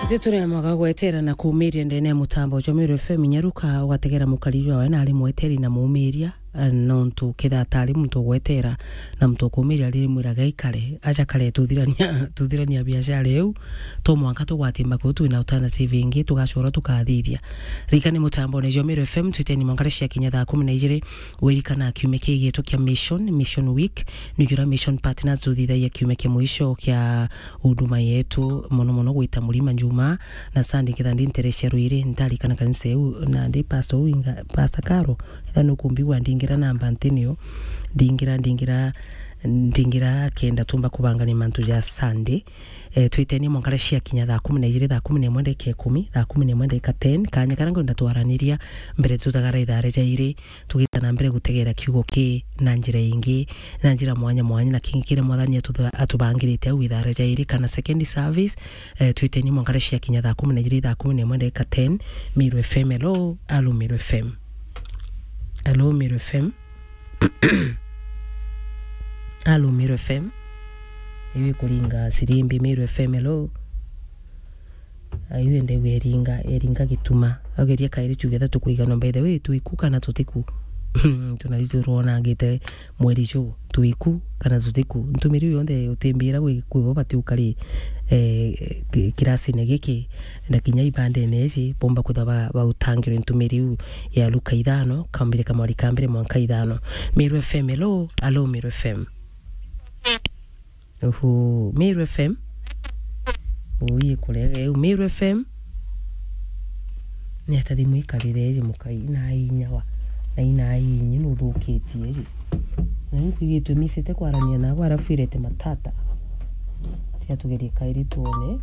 Zitune mwaga gwetera na kuumiria ndene mutambo jo Meru FM nyaruka ugategera mukarijwa we na ali mweteri na muumiria nontu kitha tari muntu gwetera na muntu kuumiria riri mwiraga ikare aja kare tuthirania biashara eu to mwanka tugwatimba ko tu na alternative ingi tugacora tukathithia rikani mutambo ne jo Meru FM twiteni mwankare cia kinya thaa 12 wirikana kiume kigietwo kia mission week nijura mission partners uthithaia kiume kia mwisho kia huduma yetu mono gwita mulima njuma na sandi kithandi interesia ruire ndari kana kanisa eu na ndi pastor Karo ithano kumbiwa ndingira namba ntinio ndingira kenda tumba kubanga ni mantu ya Sunday twiteni mwankare cia kinya thaa 12 thaa 11 ndeke 10 thaa 11 ndeka 10 kanya karango ndatwaraniria mbere tutagara ithare jaire tugitana mbere gutegera kiugo ki na njira ingi na njira mwanya na kingikire mwathani atubangirite au ithare jaire kana second service twiteni mwankare cia kinya thaa 12 thaa 11 ndeka 10 Meru FM alo Meru FM alo Meru FM alo Meru FM iwe kuringa sirimbi Meru FM ayo ende eringa gituma ageria kairi tugetha tukuigana by the way tuiku kana tutiku tunaliturona gite mweri jo tuiku kana tutiku ntumiri yonde utembira kwibo bati ukari kirasi negiki na kinya ibande nezi bomba kuthaba ba utangire ntumiri ya luka ithano kambire kamari kambire mwanka ithano Meru FM alo Meru FM Meru FM uye kulega Meru FM ni atadi mwikarire mukai na inyawa na ina inyi nuthukitie na nkwigitwe misete kwarania na arafuirete matata tia tugerie kairi tuone